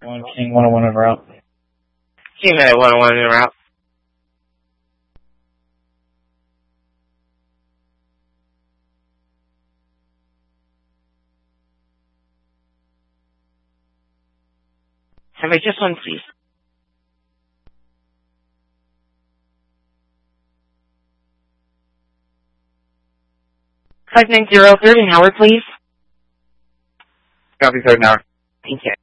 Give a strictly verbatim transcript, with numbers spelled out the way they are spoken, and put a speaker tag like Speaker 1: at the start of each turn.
Speaker 1: One King one oh one en route.
Speaker 2: King at one oh one en route. Have I just one, please? five nine zero, third and hour, please.
Speaker 1: Copy, third and hour.
Speaker 2: Thank you.